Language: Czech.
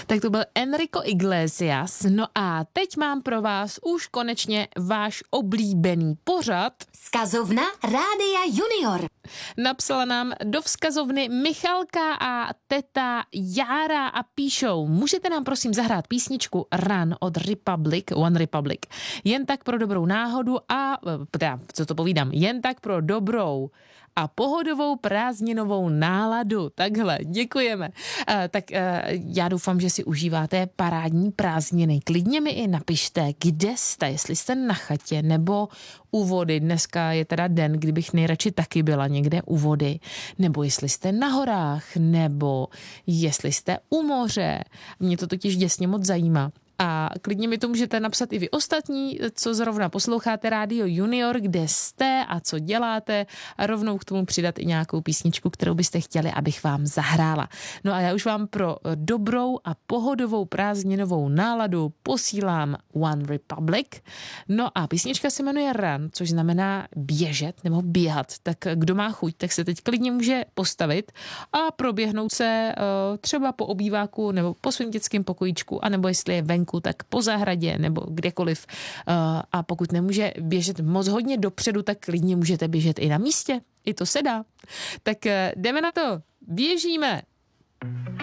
Tak to byl Enrico Iglesias. No a teď mám pro vás už konečně váš oblíbený pořad. Vzkazovna Rádia Junior. Napsala nám do vzkazovny Michalka a teta Jára a píšou: můžete nám prosím zahrát písničku Run od One Republic. Jen tak pro dobrou náhodu a, co to povídám, jen tak pro dobrou a pohodovou prázdninovou náladu. Takhle, děkujeme. Já doufám, že si užíváte parádní prázdniny. Klidně mi i napište, kde jste, jestli jste na chatě nebo u vody. Dneska je teda den, kdybych nejradši taky byla někde u vody. Nebo jestli jste na horách, nebo jestli jste u moře. Mě to totiž děsně moc zajímá. A klidně mi to můžete napsat i vy ostatní, co zrovna posloucháte Rádio Junior, kde jste a co děláte, a rovnou k tomu přidat i nějakou písničku, kterou byste chtěli, abych vám zahrála. No a já už vám pro dobrou a pohodovou prázdninovou náladu posílám One Republic. No a písnička se jmenuje Run, což znamená běžet nebo běhat. Tak kdo má chuť, tak se teď klidně může postavit a proběhnout se třeba po obýváku nebo po svém dětském pokojíčku, anebo jestli je venku, tak po zahradě nebo kdekoliv. A pokud nemůže běžet moc hodně dopředu, tak klidně můžete běžet i na místě. I to se dá. Tak jdeme na to. Běžíme.